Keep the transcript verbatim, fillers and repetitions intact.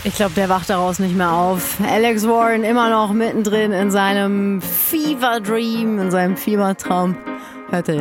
Ich glaube, der wacht daraus nicht mehr auf. Alex Warren immer noch mittendrin in seinem Fever Dream, in seinem Fiebertraum. Hört er